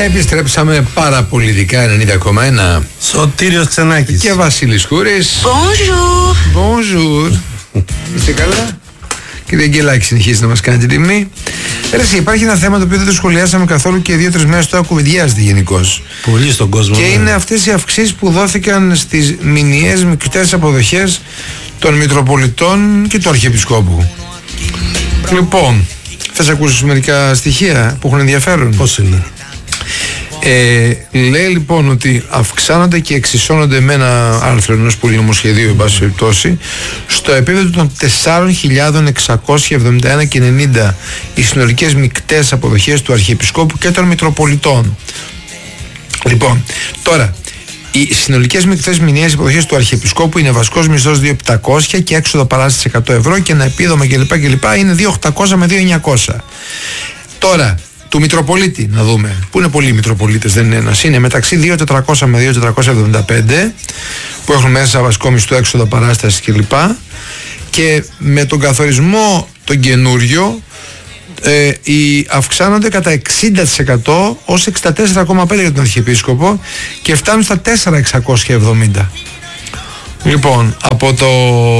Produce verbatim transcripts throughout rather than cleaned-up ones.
Επιστρέψαμε παραπολιτικά ενενήντα κόμμα ένα. Σωτήριος Ξενάκης και Βασίλης Κούρης. Bonjour. Bonjour. Είστε καλά? Κύριε Αγγελάκη, συνεχίζει να μας κάνει την τιμή. Ρε, υπάρχει ένα θέμα το οποίο δεν το σχολιάσαμε καθόλου και δύο-τρεις μέρες τώρα κουβεντιάζεται γενικώς. Πολύ στον κόσμο. Και ναι. είναι αυτές οι αυξήσεις που δόθηκαν στις μηνιαίες μικτές αποδοχές των Μητροπολιτών και του Αρχιεπισκόπου. Λοιπόν, θες να ακούσεις μερικά στοιχεία που έχουν ενδιαφέρον? Πώς είναι? Ε, λέει λοιπόν ότι αυξάνονται και εξισώνονται με ένα άρθρο ενός πολυνομοσχεδίου, εν πάση περιπτώσει, στο επίπεδο των τέσσερις χιλιάδες εξακόσια εβδομήντα ένα και ενενήντα οι συνολικές μικτές αποδοχές του Αρχιεπισκόπου και των Μητροπολιτών. Λοιπόν, τώρα, οι συνολικές μικτές μηνιαίες υποδοχές του Αρχιεπισκόπου είναι βασικός μισθός δύο χιλιάδες επτακόσια και έξοδο παράσταση εκατό ευρώ και ένα επίδομα κλπ. κλπ είναι δύο χιλιάδες οκτακόσια με δύο χιλιάδες εννιακόσια. Τώρα, του Μητροπολίτη να δούμε, που είναι πολλοί Μητροπολίτες, δεν είναι ένας, είναι μεταξύ δύο χιλιάδες τετρακόσια με δύο χιλιάδες τετρακόσια εβδομήντα πέντε που έχουν μέσα βασικό μισθό, έξοδο παράσταση κλπ. Και με τον καθορισμό τον καινούριο ε, οι αυξάνονται κατά εξήντα τοις εκατό ως εξήντα τέσσερα κόμμα πέντε για τον Αρχιεπίσκοπο και φτάνουν στα τέσσερα χιλιάδες εξακόσια εβδομήντα. Λοιπόν, από το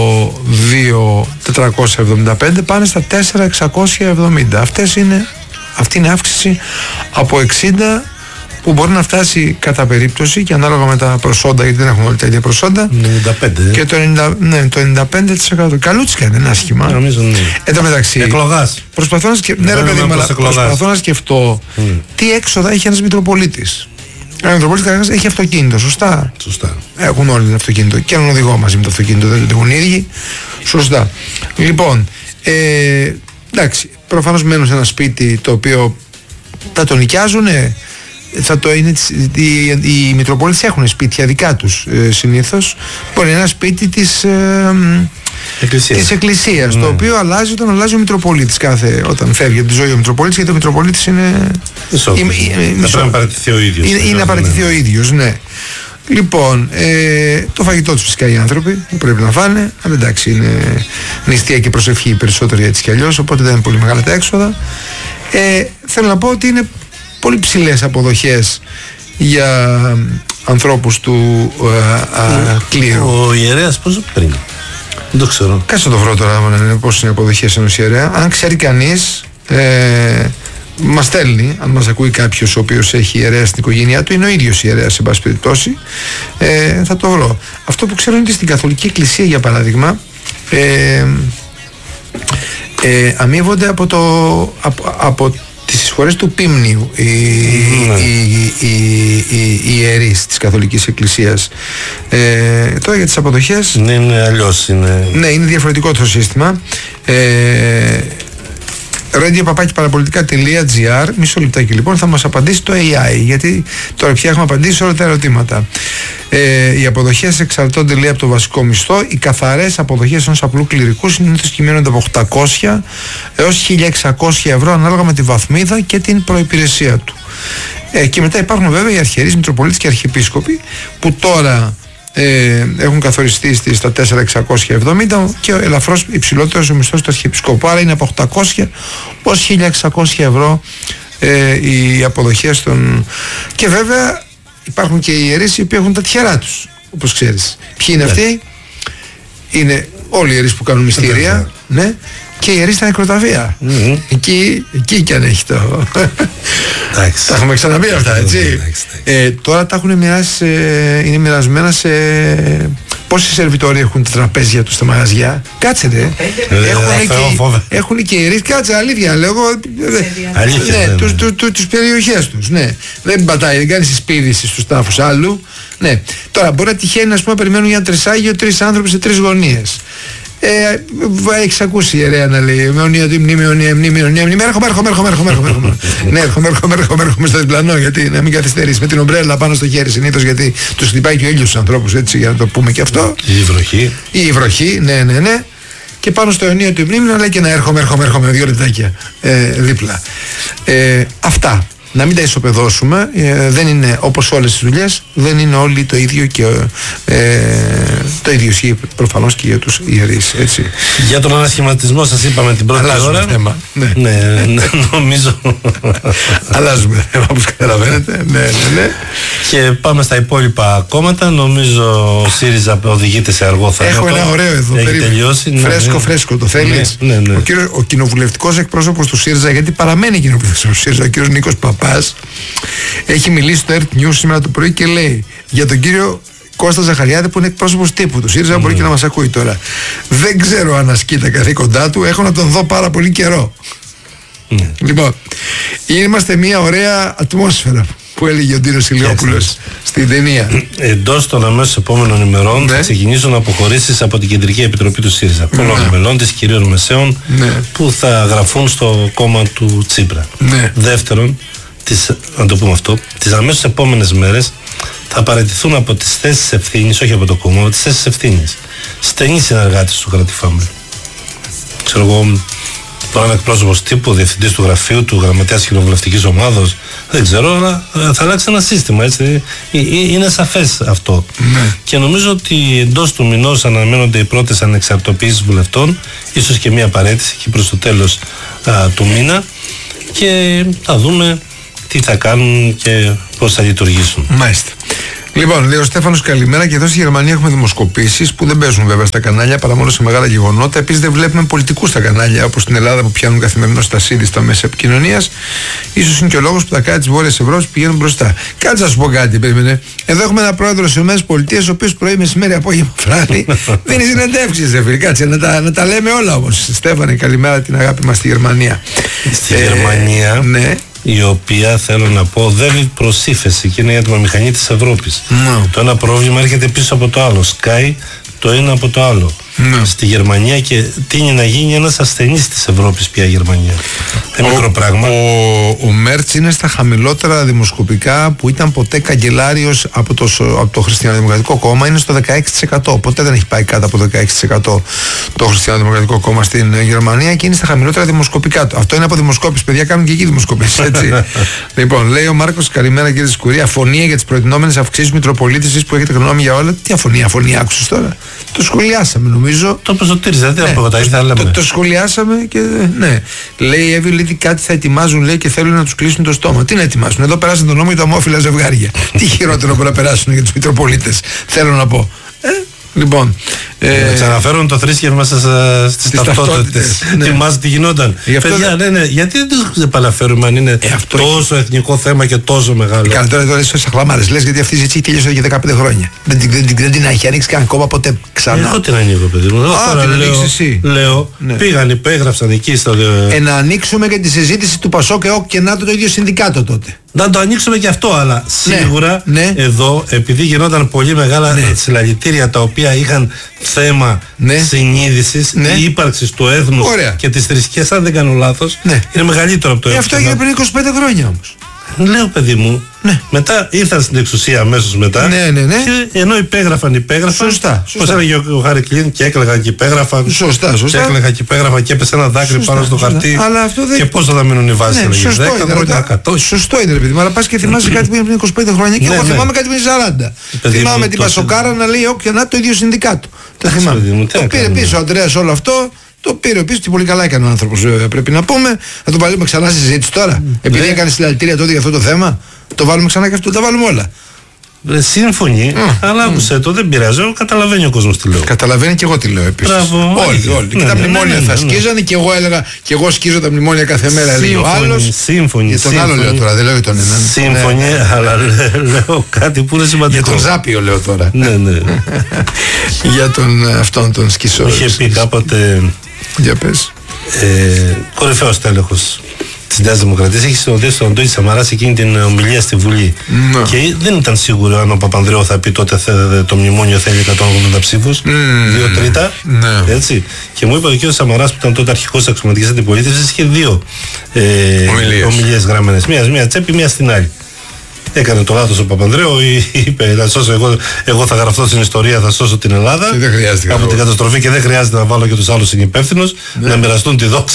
δύο χιλιάδες τετρακόσια εβδομήντα πέντε πάνε στα τέσσερα χιλιάδες εξακόσια εβδομήντα. Αυτές είναι, αυτή είναι αύξηση από εξήντα που μπορεί να φτάσει κατά περίπτωση και ανάλογα με τα προσόντα, γιατί δεν έχουμε όλοι τα ίδια προσόντα, ενενήντα πέντε και το, ενενήντα, ναι, το ενενήντα πέντε τοις εκατό. Καλούτσικα είναι, είναι άσχημα. Νομίζω, ναι. Εν τω μεταξύ, εκλογάς. Προσπαθώ να, σκε... ναι, ρε, παιδί, αλλά προσπαθώ να σκεφτώ mm. τι έξοδα έχει ένας Μητροπολίτης. Ένα Μητροπολίτης καταρχάς έχει αυτοκίνητο, σωστά. Σωστά. Έχουν όλοι ένα αυτοκίνητο και έναν οδηγό μαζί με το αυτοκίνητο, δεν το έχουν οι ίδιοι. Σωστά. Λοιπόν, ε, εντάξει, προφανώς μένουν σε ένα σπίτι το οποίο θα το νοικιάζουν. Θα το είναι, οι, οι Μητροπολίτες έχουν σπίτια δικά τους ε, συνήθως. Μπορεί να είναι ένα σπίτι της, ε, Εκκλησίας. της Εκκλησίας, ναι. Το οποίο αλλάζει όταν αλλάζει ο Μητροπολίτης κάθε, όταν φεύγει από τη ζωή ο Μητροπολίτης, γιατί ο Μητροπολίτης είναι θα πρέπει να παραιτηθεί ο ίδιος. Είναι, είναι να παραιτηθεί ναι. ο ίδιος, ναι. Λοιπόν, ε, το φαγητό τους φυσικά οι άνθρωποι που πρέπει να φάνε, αλλά εντάξει, είναι νηστεία και προσευχή περισσότερο έτσι κι αλλιώς, οπότε δεν είναι πολύ μεγάλα τα έξοδα. Ε, θέλω να πω ότι είναι πολύ ψηλές αποδοχές για ανθρώπους του α, α, κλήρου. Ο ιερέας πόσο πριν? Δεν το ξέρω. Κάτσε το βρω τώρα πώς είναι οι αποδοχές ενός ιερέα. Αν ξέρει κανείς, ε, μας στέλνει, αν μας ακούει κάποιος ο οποίος έχει ιερέα στην οικογένειά του, είναι ο ίδιος ιερέας σε πάση περιπτώσει, ε, θα το βρω. Αυτό που ξέρω είναι ότι στην Καθολική Εκκλησία, για παράδειγμα, ε, ε, αμείβονται από, το, από, από τις εισφορές του Πίμνιου οι, mm. οι, οι, οι, οι ιερείς της Καθολικής Εκκλησίας. Ε, τώρα για τις αποδοχές, ναι, είναι αλλιώς είναι. Ναι, είναι διαφορετικό το σύστημα. ε, radio παπάκι παραπολιτικά τελεία τζι άρ. Μισό λεπτάκι λοιπόν, θα μας απαντήσει το έι άι, γιατί τώρα πια έχουμε απαντήσει όλα τα ερωτήματα. Ε, οι αποδοχές εξαρτώνται λέει από το βασικό μισθό. Οι καθαρές αποδοχές ενός απλού κληρικού συνήθως κυμαίνονται από οκτακόσια έως χίλια εξακόσια ευρώ ανάλογα με τη βαθμίδα και την προϋπηρεσία του. Ε, και μετά υπάρχουν βέβαια οι αρχιερείς, Μητροπολίτες και Αρχιεπίσκοποι που τώρα Ε, έχουν καθοριστεί στις, στα τέσσερα χιλιάδες εξακόσια εβδομήντα και ελαφρώς υψηλότερος ο μισθός του Αρχιεπισκόπου, άρα είναι από οκτακόσια ως χίλια εξακόσια ευρώ ε, οι αποδοχές των... Και βέβαια υπάρχουν και οι ιερείς οι οποίοι έχουν τα τυχερά τους, όπως ξέρεις. Ποιοι είναι αυτοί? Είναι όλοι οι ιερείς που κάνουν μυστήρια, ναι, και οι ιερείς στα νεκροταφεία. Mm-hmm. Εκεί, εκεί κι αν έχει το... Τα έχουμε ξαναπεί αυτά, έτσι. Ε, τώρα τα έχουν μοιράσει, ε, είναι μοιρασμένα σε... Πόσοι σερβιτόροι έχουν τα τραπέζια τους στα μαγαζιά? Κάτσε ρε. Έχουν και οι ιερείς, κάτσε, αλήθεια λέω. Ναι, τους περιοχές τους, ναι. Δεν πατάει, δεν κάνει συσπίδηση στους τάφους άλλου. Ναι. Τώρα μπορεί να τυχαίνει, ας πούμε, περιμένουν για ένα τρισάγιο τρεις άνθρωποι σε τρεις γωνίες. Ε, έχεις ακούσει ιερέα να λέει μνημεία, μνημεία, μνημεία, μνημεία, έρχομαι, έρχομαι, έρχομαι, έρχομαι, έρχομαι. Ναι, έρχομαι, έρχομαι, έρχομαι, έρχομαι στο διπλανό, γιατί να μην καθυστερείς, με την ομπρέλα πάνω στο χέρι συνήθως, γιατί τους χτυπάει και ο ήλιος στους ανθρώπους, έτσι, για να το πούμε και αυτό. Η βροχή. Η βροχή, ναι, ναι, ναι. Και πάνω στο αιωνίο του μνημεία λέει και να έρχομαι, έρχομαι, έρχομαι, δύο λεπτάκια ε, δίπλα. Ε, αυτά. να μην τα ισοπεδώσουμε. Ε, δεν είναι όπως όλες τις δουλειές, δεν είναι όλοι το ίδιο και ε, το ίδιο ισχύει προφανώς και για τους ιερείς. Έτσι. Για τον ανασχηματισμό σας είπαμε την πρώτη Αλλάζουμε ώρα. θέμα. Ναι, ναι, ναι νομίζω. Αλλάζουμε θέμα, όπως καταλαβαίνετε. ναι, ναι, ναι. Και πάμε στα υπόλοιπα κόμματα. Νομίζω ο ΣΥΡΙΖΑ οδηγείται σε αργό θάνατο. Έχω ένα ωραίο εδώ. Έχει τελειώσει. Φρέσκο, ναι, φρέσκο. Το θέλεις? Ναι, ναι, ναι. Ο, κύριο, ο κοινοβουλευτικός εκπρόσωπος του ΣΥΡΙΖΑ, γιατί παραμένει κοινοβουλευτικός του ΣΥΡΙΖΑ, ο κύριος Νίκος Παπάς, έχει μιλήσει στο Earth News σήμερα το πρωί και λέει για τον κύριο Κώστα Ζαχαριάδη, που είναι εκπρόσωπος τύπου του ΣΥΡΙΖΑ, mm. μπορεί και να μας ακούει τώρα. Δεν ξέρω αν ασκεί τα καθήκοντά του, έχω να τον δω πάρα πολύ καιρό. Mm. Λοιπόν, είμαστε μια ωραία ατμόσφαιρα, που έλεγε ο Ντίνος Ηλιόπουλος στην ταινία. Εντός των αμέσως επόμενων ημερών ναι. θα ξεκινήσουν αποχωρήσεις από την Κεντρική Επιτροπή του ΣΥΡΙΖΑ. Πολλών ναι. μελών της, κυρίως μεσαίων, ναι. που θα γραφούν στο κόμμα του Τσίπρα. Ναι. Δεύτερον, τις, να το πούμε αυτό, τις αμέσως επόμενες μέρες θα παραιτηθούν από τις θέσεις ευθύνης, όχι από το κόμμα, από τις θέσεις ευθύνης, στενοί συνεργάτες του κρατηφάμενου. Ξέρω εγώ, τώρα είναι εκπρόσωπος τύπου, διευθυντής του γραφείου του, γραμματέας κοινοβουλευτικής ομάδος, δεν ξέρω, αλλά θα αλλάξει ένα σύστημα, έτσι. Είναι σαφές αυτό. Ναι. Και νομίζω ότι εντός του μηνός αναμένονται οι πρώτες ανεξαρτοποιήσεις βουλευτών, ίσως και μια παραίτηση και προς το τέλος α, του μήνα, και θα δούμε τι θα κάνουν και πώς θα λειτουργήσουν. Μάλιστα. Λοιπόν, λέει ο Στέφανος, καλημέρα. Και εδώ στη Γερμανία έχουμε δημοσκοπήσεις που δεν παίζουν βέβαια στα κανάλια παρά μόνο σε μεγάλα γεγονότα. Επίσης δεν βλέπουμε πολιτικούς στα κανάλια όπως στην Ελλάδα που πιάνουν καθημερινώς στα σίδη στα μέσα επικοινωνίας. Ίσως είναι και ο λόγος που τα κράτη της Βόρειας Ευρώπης πηγαίνουν μπροστά. Κάτσε να σου πω κάτι, περίμενε. Εδώ έχουμε ένα πρόεδρο στις ΗΠΑ, ο οποίος πρωί, μεσημέρι, απόγευμα, βράδυ δίνει συνεντεύξεις, ρε φίλε. Κάτσε να τα, να τα λέμε όλα όμως. Στέφανε, καλημέρα, την αγάπη μας στη Γερμανία. Στη ε, Γερμανία. Ναι. Η οποία, θέλω να πω, δεν προς ύφεση και είναι η ατμομηχανή της Ευρώπης. Mm. Το ένα πρόβλημα έρχεται πίσω από το άλλο. Σκάει το ένα από το άλλο. Mm. Στη Γερμανία, και τείνει να γίνει ένας ασθενής της Ευρώπης πια η Γερμανία. Δεν είναι μικρό πράγμα. Ο, ο Μέρτς είναι στα χαμηλότερα δημοσκοπικά που ήταν ποτέ καγκελάριος από το, από το Χριστιανοδημοκρατικό Κόμμα. Είναι στο δεκαέξι τοις εκατό. Ποτέ δεν έχει πάει κάτω από το δεκαέξι τοις εκατό το Χριστιανοδημοκρατικό Κόμμα στην Γερμανία και είναι στα χαμηλότερα δημοσκοπικά του. Αυτό είναι από δημοσκόπηση. Παιδιά, κάνουν και εκεί δημοσκοπήσεις, έτσι. Λοιπόν, λέει ο Μάρκος, καλημέρα κύριε Σκουρία. Αφωνία για τις προτινόμενες αυξήσεις Μητροπολίτησης που έχετε γνώμη για όλα. Τι αφωνία, αφωνία άκουσες τώρα? Το σχολιάσαμε νομίζω. Το προσωτήριζε, δεν από τα το, το, το σχολιάσαμε και ναι. Λέει η Εύη, λέει κάτι θα ετοιμάζουν, λέει, και θέλουν να τους κλείσουν το στόμα. Τι να ετοιμάσουν? Εδώ περάσαν τον νόμο για τα ομόφυλα ζευγάρια. Τι χειρότερο που να περάσουν για τους Μητροπολίτες, θέλω να πω. Ε, λοιπόν. Ε, ξαναφέρουν το θρήσκευμα στις ταυτότητες. Ναι. Θυμάσαι τι γινόταν. Παιδιά, ναι, ναι, γιατί δεν τους επαναφέρουμε αν είναι ε, τόσο έχει... εθνικό θέμα και τόσο μεγάλο. Καλά, τώρα εδώ είσαι χλαμάρες. Λες γιατί αυτή η ζήτηση τελείωσε για δεκαπέντε χρόνια. Δεν, δεν, δεν, δεν την έχει ανοίξει καν κόμμα ποτέ ξανά. Εγώ την ανοίγω, παιδί μου. Α, την ανοίξεις εσύ. Λέω, ναι. Πήγαν, υπέγραψαν εκεί στο. Ε, να ανοίξουμε και τη συζήτηση του Πασόκ και ΟΚ και ΝΑΤΟ το ίδιο συνδικάτο τότε. Να το ανοίξουμε και αυτό, αλλά σίγουρα ναι, ναι. εδώ, επειδή γινόταν πολύ μεγάλα ναι. συλλαλητήρια τα οποία είχαν θέμα ναι. συνείδησης, ναι. ύπαρξης του έθνους Ωραία. και της θρησκείας, αν δεν κάνω λάθος, ναι. είναι μεγαλύτερο από το έθνος. Ε, αυτό έγινε πριν είκοσι πέντε χρόνια όμως. Λέω, παιδί μου, ναι. μετά ήρθαν στην εξουσία αμέσως μετά. Ναι, ναι, ναι. Και ενώ υπέγραφαν, υπέγραφαν. Σωστά. Πώς έλεγε ο Χάρη Κλίν, και έκλαιγαν και υπέγραφαν. Σωστά, σωστά. Και έκλαιγαν και υπέγραφαν και έπεσε ένα δάκρυ σωστά, πάνω στο σωστά. χαρτί. Αλλά αυτό δεν... Και πώς θα μείνουν οι βάσεις, ναι, σωστό, δέκα χρόνια, εκατό. Σωστό είναι, ρε παιδί μου, αλλά πας και θυμάσαι κάτι που έγινε πριν είκοσι πέντε χρόνια και εγώ θυμάμαι κάτι πριν σαράντα. Θυμάμαι την Πασοκάρα να λέει όποια να το ίδιο συνδικάτο. Τα θυμάμαι. Το πήρε πίσω ο Ανδρέας όλο αυτό. Το πήρε πίσω και πολύ καλά έκανε ο άνθρωπος, βέβαια, πρέπει να πούμε. Θα το βάλουμε ξανά στη συζήτηση τώρα. Επειδή έκανε συλλαλητήρια τότε για αυτό το θέμα, το βάλουμε ξανά και αυτό, τα βάλουμε όλα. Σύμφωνοι, mm. αλλά άκουσε mm. το, δεν πειράζει. Καταλαβαίνει ο κόσμος τι λέω. Καταλαβαίνει και εγώ τι λέω επίσης. Μπράβο, όλοι, όλοι. Ναι, και τα ναι, μνημόνια ναι, ναι, θα ναι. σκίζανε και εγώ έλεγα, και εγώ σκίζω τα μνημόνια κάθε μέρα. Λέει ο άλλος. Σύμφωνοι. Για τον άλλο λέω τώρα, δεν λέω για τον έναν. Σύμφωνοι, ναι. αλλά λέω κάτι που είναι σημαντικό. Για τον Ζάπιο λέω τώρα. Ναι, ναι. Για τον αυτόν τον Σκισό. Είχε πει κάποτε. Για πες. Κορυφαίος τέλεχος της Νέας Δημοκρατίας, έχει συνοδεύσει τον Αντώνη Σαμαρά σε εκείνη την ομιλία στη Βουλή. Mm. Και δεν ήταν σίγουρο αν ο Παπανδρέου θα πει τότε το μνημόνιο θέλει εκατόν ογδόντα ψήφους, mm. δύο τρίτα. Mm. Έτσι. Και μου είπε ο κ. Σαμαράς που ήταν τότε αρχικός της αξιωματικής αντιπολίτευσης, είχε δύο ε, ομιλίες γραμμένες. Μία, μία τσέπη, μία στην άλλη. Έκανε το λάθος ο Παπανδρέου, είπε να σώσω εγώ, εγώ θα γραφτώ στην ιστορία, θα σώσω την Ελλάδα δεν χρειάζεται από την καταστροφή και δεν χρειάζεται να βάλω και τους άλλους συνυπεύθυνους ναι. να μοιραστούν τη δόξα.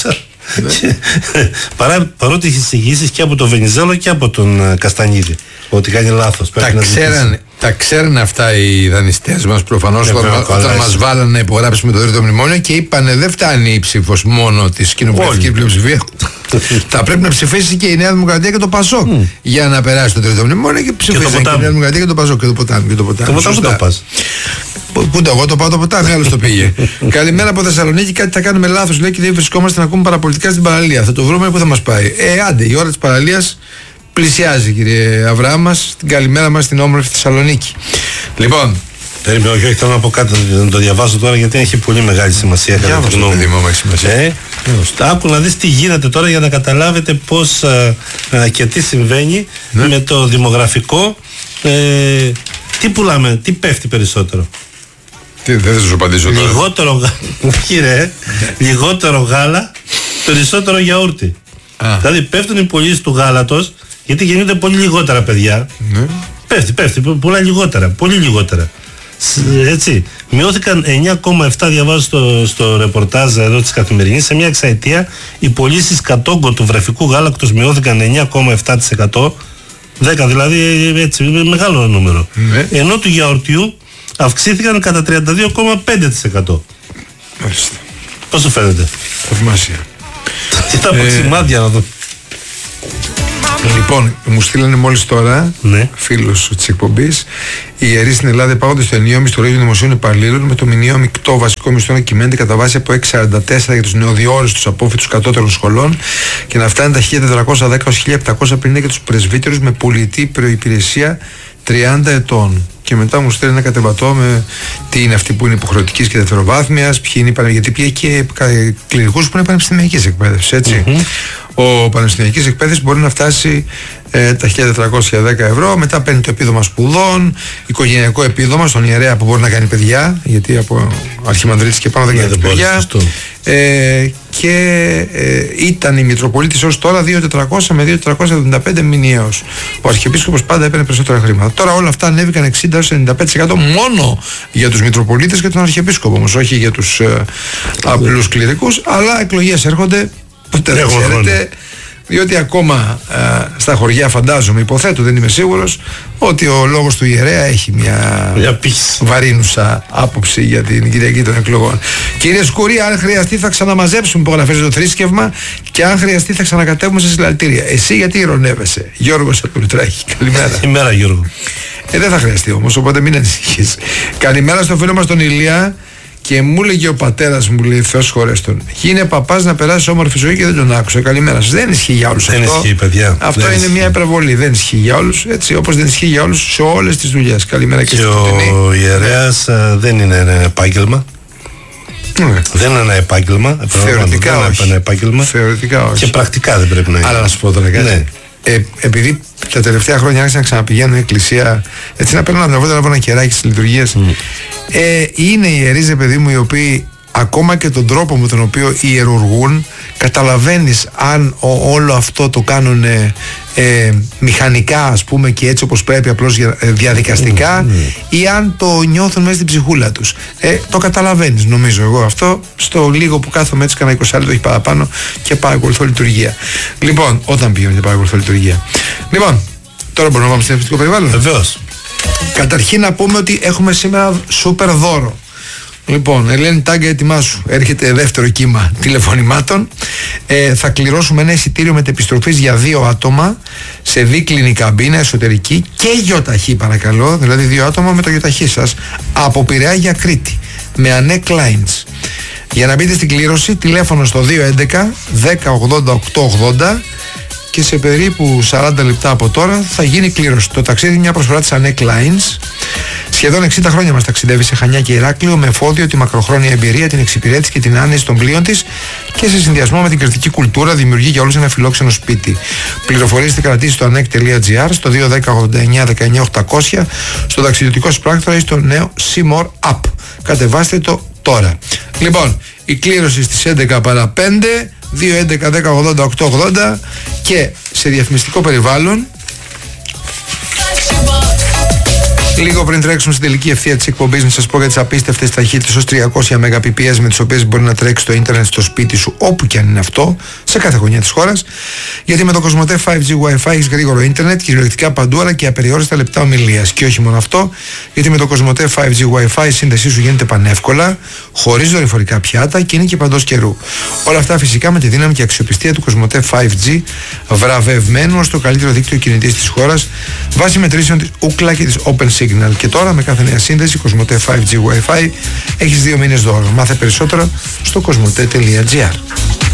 Παρά, παρότι έχει εισηγήσεις και από τον Βενιζέλο και από τον uh, Καστανίδη ότι κάνει λάθος. Τα, ξέραν, τα ξέραν αυτά οι δανειστές μας προφανώς όταν, όταν μας βάλανε να υπογράψουμε το τρίτο μνημόνιο και είπανε δεν φτάνει η ψήφος μόνο της κοινοβουλευτικής πλειοψηφίας. Θα πρέπει να ψηφίσει και η Νέα Δημοκρατία και το Πασόκ mm. για να περάσει το τρίτο μνημόνιο και ψηφίσει και, και η Νέα Δημοκρατία και το Πασόκ και το ποτάμι. Και το ποτάμι, το ποτάμι το πας. Πού το εγώ το πάω το ποτάμι, άλλος το πήγε. Καλημέρα από Θεσσαλονίκη, κάτι θα κάνουμε λάθος λέει και δεν βρισκόμαστε να ακούμε παραπολιτικά στην παραλία. Θα το βρούμε που θα μας πάει. Ε, άντε, η ώρα της παραλίας πλησιάζει, κύριε Αβραάμ μας. Την καλημέρα μας στην όμορφη Θεσσαλονίκη. Λοιπόν. Περίμενε, όχι, όχι, θέλω να πω κάτι, να το διαβάσω τώρα γιατί έχει πολύ μεγάλη σημασία. Για αυτό το παιδί μου έχει σημασία. Ε, άκου να δεις τι γίνεται τώρα για να καταλάβετε πώς α, α, και τι συμβαίνει ναι. με το δημογραφικό. Ε, τι πουλάμε, τι πέφτει περισσότερο. Τι, δεν θα σου απαντήσω τώρα. Λιγότερο γάλα, κύριε, λιγότερο γάλα, περισσότερο γιαούρτι. Α. Δηλαδή πέφτουν οι πωλήσεις του γάλατος γιατί γεννιούνται πολύ λιγότερα παιδιά. Ναι. Πέφτει, πέφτει, πολλά λιγότερα, πολύ λιγότερα. Έτσι, μειώθηκαν εννιά κόμμα επτά διαβάζω στο, στο ρεπορτάζ εδώ της Καθημερινής. Σε μια εξαετία οι πωλήσεις κατόγκο του βρεφικού γάλακτος μειώθηκαν εννιά κόμμα επτά τοις εκατό, δέκα δηλαδή, έτσι, μεγάλο νούμερο. Ναι. Ενώ του γιαουρτιού αυξήθηκαν κατά τριάντα δύο κόμμα πέντε τοις εκατό. Μάλιστα. Πώς σου φαίνεται? Θαυμάσια. Κοίτα από σημάδια να δω. Λοιπόν, μου στείλανε μόλις τώρα, ναι. φίλος της εκπομπής, οι ιερείς στην Ελλάδα υπάγονται στο ενιαίο μισθολόγιο δημοσίων υπαλλήλων με το μηνιαίο μεικτό βασικό μισθό να κυμαίνεται κατά βάση από έξι σαράντα τέσσερα για τους νεοδιόριστους απόφοιτους κατώτερων σχολών και να φτάνει τα χίλια τετρακόσια δέκα έως χίλια επτακόσια πενήντα για τους πρεσβύτερους με πολιτή προϋπηρεσία τριάντα ετών. Και μετά μου στέλνει ένα κατεβατό με τι είναι αυτοί που είναι υποχρεωτικής και δευτεροβάθμιας, ποιοι είναι οι γιατί πήγε και κληρικούς που είναι πανεπιστημιακής εκπαίδευσης, έτσι. Mm-hmm. Ο πανεπιστημιακής εκπαίδευση μπορεί να φτάσει ε, τα χίλια τετρακόσια δέκα ευρώ, μετά παίρνει το επίδομα σπουδών, οικογενειακό επίδομα στον ιερέα που μπορεί να κάνει παιδιά, γιατί από αρχιμανδρίτης και πάνω δεν κάνει παιδιά. Ε, και ε, ήταν η Μητροπολίτης ως τώρα δύο χιλιάδες τετρακόσια με δύο χιλιάδες τετρακόσια εβδομήντα πέντε μηνιαίως. Ο Αρχιεπίσκοπος πάντα έπαιρνε περισσότερα χρήματα. Τώρα όλα αυτά ανέβηκαν εξήντα έως ενενήντα πέντε τοις εκατό μόνο για τους Μητροπολίτες και τον Αρχιεπίσκοπο όμως, όχι για τους ε, απλούς κληρικούς, αλλά εκλογές έρχονται, ποτέ δεν ξέρετε, διότι ακόμα ε, στα χωριά φαντάζομαι, υποθέτω, δεν είμαι σίγουρος, ότι ο λόγος του ιερέα έχει μια βαρύνουσα άποψη για την Κυριακή των εκλογών. Κύριε Σκουρή, αν χρειαστεί θα ξαναμαζέψουμε υπογραφές στο θρήσκευμα και αν χρειαστεί θα ξανακατεύουμε σε συλλαλητήρια. Εσύ γιατί ειρωνεύεσαι? Γιώργος από το Λουτράκι. Καλημέρα. Καλημέρα Γιώργο. Ε, δεν θα χρειαστεί όμως, οπότε μην ανησυχείς. Καλημέρα στο φίλο μας τον Ηλία. Και μου έλεγε ο πατέρας μου, λέει, Θεός χωρέστον, γίνε παπάς να περάσει όμορφη ζωή και δεν τον άκουσα. Καλημέρα σας. Δεν ισχύει για όλους δεν αυτό. Ισχύει, παιδιά. Αυτό δεν είναι ισχύει. μια υπερβολή. Δεν ισχύει για όλους. Έτσι, όπως δεν ισχύει για όλους σε όλες τις δουλειές. Καλημέρα και, και ο ιερέας uh, δεν είναι ένα επάγγελμα. Ναι. Δεν είναι ένα επάγγελμα. Θεωρητικά όχι. Ένα επάγγελμα. Θεωρητικά όχι. Και πρακτικά δεν πρέπει να είναι. Αλλά να σου πω τώρα κάτι. Ναι. Ε, επειδή τα τελευταία χρόνια άρχισα να ξαναπηγαίνω στην εκκλησία, έτσι να παίρνω να τραβώ να ένα κεράκι στις λειτουργίες. Mm. Ε, είναι οι ιερείς, παιδί μου, οι οποίοι ακόμα και τον τρόπο με τον οποίο ιερουργούν, καταλαβαίνεις αν ο, όλο αυτό το κάνουν ε, ε, μηχανικά, ας πούμε, και έτσι όπως πρέπει, απλώς ε, διαδικαστικά, mm. ή αν το νιώθουν μέσα στην ψυχούλα τους. Ε, το καταλαβαίνεις, νομίζω εγώ αυτό, στο λίγο που κάθομαι έτσι κανένα είκοσι λεπτό, έχει παραπάνω και παρακολουθώ λειτουργία. Λοιπόν, όταν πηγαίνω και παρακολουθώ λειτουργία. Λοιπόν, τώρα μπορούμε να πάμε στο ευθυντικό περιβάλλον. Βεβαίως. Καταρχήν να πούμε ότι έχουμε σήμερα σούπερ δώρο. Λοιπόν, Ελένη Τάγκα, ετοιμάσου. Έρχεται δεύτερο κύμα τηλεφωνημάτων. Ε, θα κληρώσουμε ένα εισιτήριο μετεπιστροφής για δύο άτομα σε δίκλινη καμπίνα εσωτερική και γιοταχή, παρακαλώ. Δηλαδή δύο άτομα με το γιοταχή σας από Πειραιά για Κρήτη με Ανέ Κλάιντς. Για να μπείτε στην κλήρωση, τηλέφωνο στο δύο έντεκα δέκα ογδόντα οκτώ ογδόντα και σε περίπου σαράντα λεπτά από τώρα θα γίνει κλήρωση. Το ταξίδι είναι μια προσφορά της Ανέ Κλάιντς. Σχεδόν εξήντα χρόνια μας ταξιδεύει σε Χανιά και Ηράκλειο με εφόδιο τη μακροχρόνια εμπειρία, την εξυπηρέτηση και την άνεση των πλοίων της και σε συνδυασμό με την κριτική κουλτούρα δημιουργεί για όλους ένα φιλόξενο σπίτι. Πληροφορίες και κρατήσεις στο ανέκ τελεία τζι άρ, στο δύο δέκα ογδόντα εννιά δεκαεννιά οκτακόσια, στο ταξιδιωτικό σας πράκτορα ή στο νέο Seymour App. Κατεβάστε το τώρα. Λοιπόν, η κλήρωση στις έντεκα παρά πέντε, δύο έντεκα δέκα ογδόντα οκτώ ογδόντα και σε διαφημιστικό περιβάλλον. Λίγο πριν τρέξουμε στην τελική ευθεία της εκπομπής, να σας πω για τις απίστευτες ταχύτητες ως τριακόσια μεγαπιπιες με τις οποίες μπορεί να τρέξει το ίντερνετ στο σπίτι σου, όπου και αν είναι αυτό, σε κάθε γωνιά της χώρας. Γιατί με το Κοσμοτέ φάιβ τζι Wi-Fi έχεις γρήγορο ίντερνετ, κυριολεκτικά παντού, αλλά και απεριόριστα λεπτά ομιλίας. Και όχι μόνο αυτό, γιατί με το Κοσμοτέ φάιβ τζι Wi-Fi η σύνδεσή σου γίνεται πανεύκολα, χωρίς δορυφορικά πιάτα και είναι και παντός καιρού. Όλα αυτά φυσικά με τη δύναμη και αξιοπιστία του Κοσμοτέ φάιβ τζι, βραβευμένου ως το καλύτερο δίκτυο κινητής της χώρας, βάσει μετρήσεων της Ookla και της Open Signal. Και τώρα με κάθε νέα σύνδεση Κοσμοτέ φάιβ τζι Wi-Fi έχεις δύο μήνες δώρο. Μάθε περισσότερο στο κοσμοτέ τελεία τζι άρ.